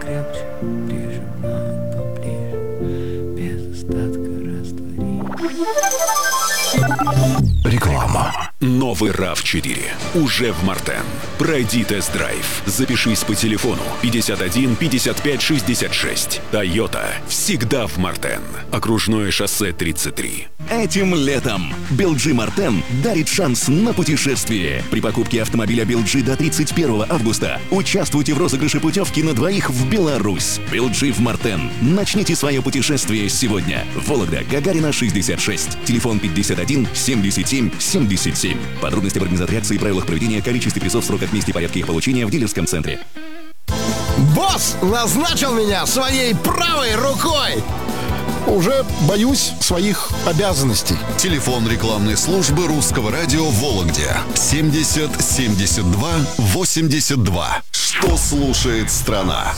крепче, ближе, много ближе, без остатка растворись. Реклама. Новый RAV4 уже в Мартен. Пройди тест-драйв. Запишись по телефону 51 55 66. Toyota всегда в Мартен. Окружное шоссе 33. Этим летом BLG Мартен дарит шанс на путешествие. При покупке автомобиля BLG до 31 августа участвуйте в розыгрыше путевки на двоих в Беларусь. BLG в Мартен. Начните свое путешествие сегодня. Вологда, Гагарина, 66. Телефон 51 77 77. Подробности в организации акции и правилах проведения, количестве призов, сроках, месте и порядке их получения в дилерском центре. Босс назначил меня своей правой рукой. Уже боюсь своих обязанностей. Телефон рекламной службы Русского радио в Вологде 70 72 82. Что слушает страна?